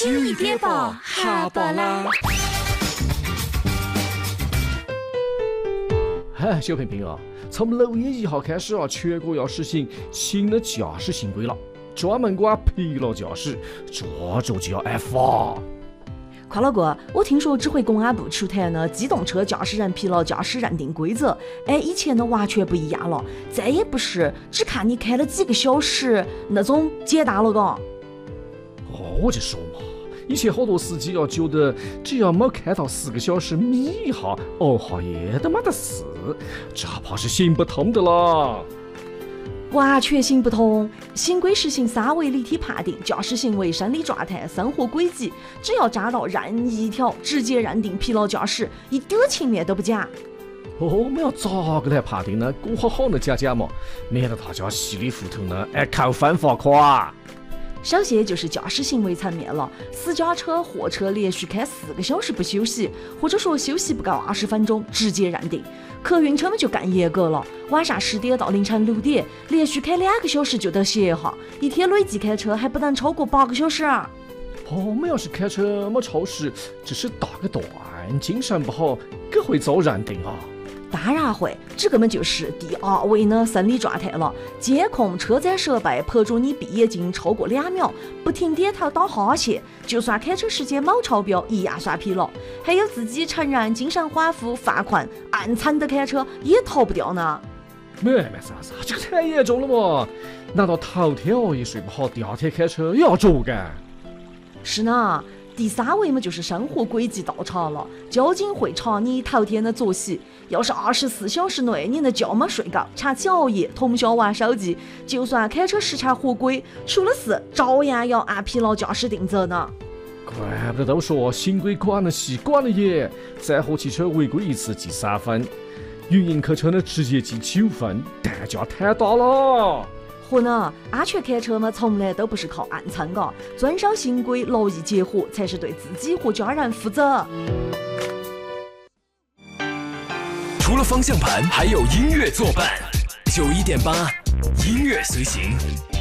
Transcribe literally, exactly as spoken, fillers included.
新一点吧，哈巴拉。 嗨，小平平啊，从六月一号开始啊，全国要实行新的驾驶新规了，专门管疲劳驾驶，这就叫挨罚。 快乐哥，我听说指挥公安部出台呢机动车驾驶人疲劳驾驶认定规则，哎，以前呢完全不一样了，再也不是只看你开了几个小时那种简单了嘎。 哦，我就说嘛，以前好多司机要觉得只要没开到四个小时，眯一下，哦哈耶都没得事，这怕是行不通的啦。 完全行不通！新规实行三维立体判定驾驶行为生理状态、生活轨迹，只要抓到任意一条，直接认定疲劳驾驶，一点情面都不假。 哦，我们要咋个来判定呢？我好好的讲讲嘛，免得大家稀里糊涂呢，哎，扣分罚款。 首先就是驾驶行为层面了，私家车、货车连续开四个小时不休息，或者说休息不够二十分钟，直接认定。客运车们就更严格了，晚上十点到凌晨六点，连续开两个小时就得歇一下，一天累计开车还不能超过八个小时。哦， 我们要是开车没超时，只是打个盹，精神不好，更会遭认定啊。 当然会，这根本就是第二位的生理状态了。监控车载设备拍住你闭眼睛超过两秒，不停点头打哈欠，就算开车时间冇超标，一样算疲劳。还有自己承认精神恍惚、犯困、暗惨的开车也逃不掉呢。 没没啥啥，这个太严重了嘛！难道头天熬夜睡不好，第二天开车也要着干？ 是呢。第三位嘛，就是生活轨迹倒查了。交警会查你头天的作息，要是二十四小时内你的觉没睡够，长期熬夜，通宵玩手机，就算开车时常合规，出了事照样要按疲劳驾驶定责呢。 怪不得都说新规管得细，管得严，载货汽车违规一次记三分，运营客车呢直接记九分，代价太大了。 嚯呢，安全开车嘛，从来都不是靠暗撑嘎，遵守新规，劳逸结合，才是对自己和家人负责。 除了方向盘，还有音乐作伴。九一点八，音乐随行。